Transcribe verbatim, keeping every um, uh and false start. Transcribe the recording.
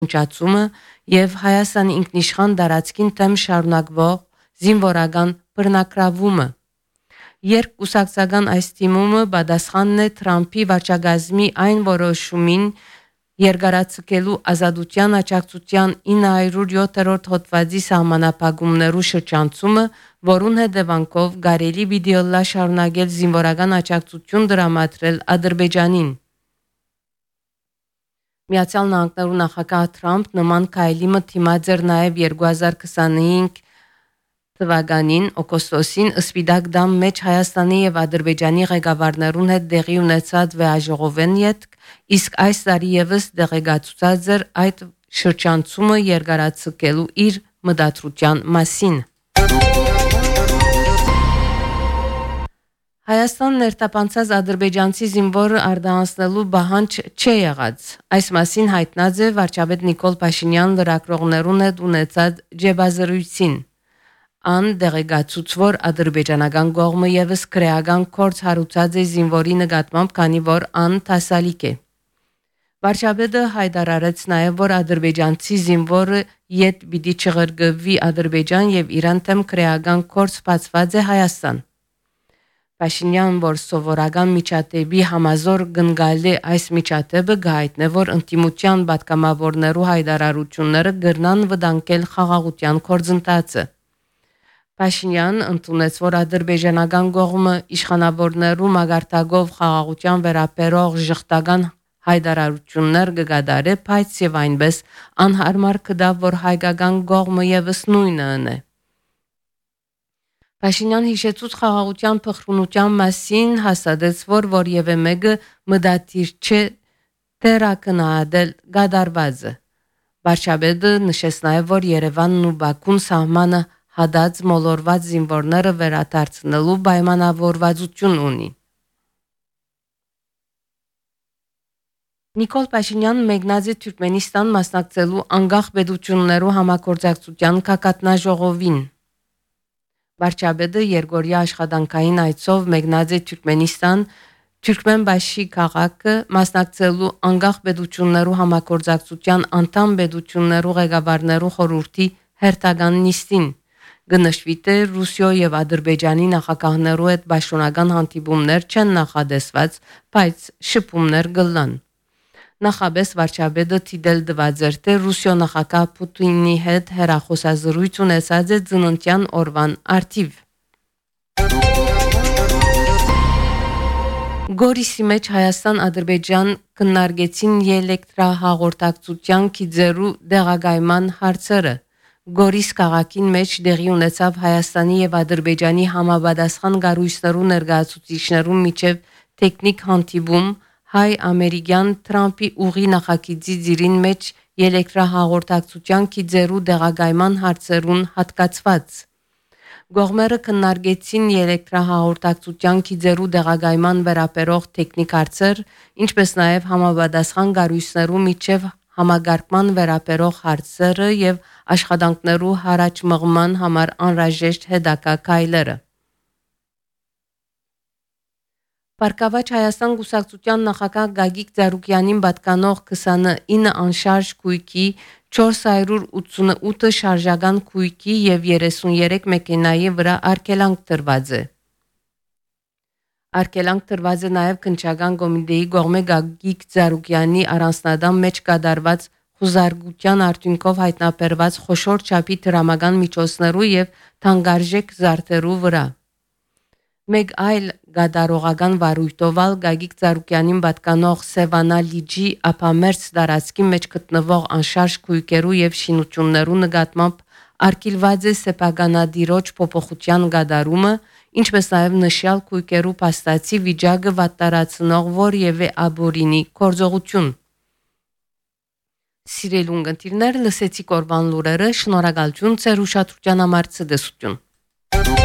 ճացումը եւ Հայաստանի ինքնիշխան տարածքին դեմ շարունակվող զինվորական բռնակրավումը։ Երկկուսակցական այս թիմումը պատասխանն է Թրամփի վարչակազմի այն որոշումին երկարացկելու ազատության աջակցության ինը հարյուր յոթերորդ հոդվածի սահմանափակումներու շրջանցումը, որուն հետևանքով կարելի վիդեոլա շարունակել զինվորական աջակցություն դրամատրել Ադրբեջանին։ Միացյալ Նահանգներու նախագահ Թրամփ նման քայլի մտիմած էր նաև երկու հազար քսանհինգ թվականին օգոստոսին Սպիտակ տան մեջ Հայաստանի եւ Ադրբեջանի ղեկավարներուն հետ տեղի ունեցած վեաժողովեն յետք, իսկ այս տարի եւս դեղեկացուցած էր այդ շրջանցումը երկարացկելու իր մտադրության մասին։ Հայաստան ներտապանցած ադրբեջանցի զինվորը արտահանձնելու պահանջ չի եղած։ Այս մասին հայտնած է վարչապետ Նիկոլ Փաշինյան լրագրողներուն հետ ունեցած ջեբազրույցին։ Ան դեղեկացուց, որ ադրբեջանական կողմը եւս քրեական կորց հարուցած է զինվորի նկատմամբ, քանի որ ան տասալիկ է։ Վարչապետը հայտարարեց նաև, որ ադրբեջանցի զինվորը յետ պիտի չղրկվի Ադրբեջան եւ իրան թեմ քրեական կորց բացված է Հայաստան։ Փաշինյան, որ սովորական միջադեպի համազոր գնգալի այս միջադեպը գայտնե, որ ընտիմության պատգամավորներու հայտարարությունները գրնան վտանգել խաղաղության գործընթացը։ Փաշինյան ընդունեց, որ ադրբեջանական կողմը իշխանավորներու մագարտակով խաղաղության վերաբերող ժխտական հայտարարություններ կգադարե, բայց եւ այնպես անհարմար կդավ, որ հայկական կողմը եւս նույնը ընե։ Փաշինյան հիշեցուց խաղաղության փխրունության մասին, հաստատեց, որ որևէ մեկը մտադիր չէ թերակնահատել գադարվածը։ Վարչապետը նշեց նաև, որ Երևանն ու Բաքուն սահմանը հադած մոլորված զինվորները վերադարձնելու պայմանավորվածություն ունի։ Նիկոլ Փաշինյան մեկնած է Թուրքմենստան մասնակցելու անկախ պետություններու համագործակցության կակատնաժողովին։ Վարչապետը երկօրյա աշխատանքային այցով մեկնած է Թուրքմենստան, Թուրքմենբաշի քաղաքը մասնակցելու անկախ պետություններու համագործակցության անդամ պետություններու ղեկավարներու խորհրդի հերթական նիստին։ Գնշվի թե Ռուսիո եւ Ադրբեջանի նախագահներու հետ պաշտոնական հանդիպումներ չեն նախադեсված, բայց շփումներ կլան։ Նախաբես վարչապետը թիդել դված էր, թե Ռուսիո նախագահ Պուտինի հետ հեռախոսազրույց ունեցած է ծննդյան օրվան արդիվ։ Գորիսի մեջ Հայաստան-Ադրբեջան քննարկեցին էլեկտրահաղորդակցության քիզերու դեղագայման հարցերը։ Գորիս քաղաքին մեջ տեղի ունեցավ Հայաստանի եւ Ադրբեջանի համապատասխան կառույցներու ներկայացուցիչներու միջև տեխնիկ հանդիպում հայ-ամերիկյան Թրամփի ուղի նախագծի ծիրին մեջ էլեկտրահաղորդակցության քիզերու դեղագայման հարցերուն հատկացված։ Գողմերը քննարկեցին էլեկտրահաղորդակցության քիզերու դեղագայման վերաբերող տեխնիկ հարցեր, ինչպես նաև համապատասխան կառույցներու միջև համագարկման վերաբերող հարցերը եւ աշխատանքներու հարաճ մղման համար անհրաժեշտ հետագա քայլերը։ Պարկավաճ Հայաստան կուսակցության նախագահ Գագիկ Ծառուկյանին պատկանող քսանինը անշարժ քույկի, չորս հարյուր ութսունութ շարժական քույկի եւ երեսունյերեք մեքենայի վրա արգելանք տրված է։ Արգելանք տրված է նաեւ քննչական կոմիտեի կողմէ Գագիկ Ծառուկյանի առանձնադամ մեջ կատարված խուզարկության արդյունքով հայտնաբերված խոշոր չափի դրամական միջոցներու եւ թանկարժեք զարդերու վրա։ Մեկ այլ գադարողական վարույթով Գագիկ Ծառուկյանին պատկանող Սևանա լիջի ափամերձ տարածքի մեջ գտնվող անշարժ քույկերու եւ շինություններու նկատմամբ արգելված է սեփականադիրոջ փոփոխության գադարումը, ինչպես նաեւ նշյալ քույկերու փաստացի վիճակը վատտարացնող որևէ աբորինի գործողություն։ Սիրելի ունկնդիրներ, լսեցիք օրվան լուրերը, շնորհակալություն ձեր ուշադրության համար, ցտեսություն։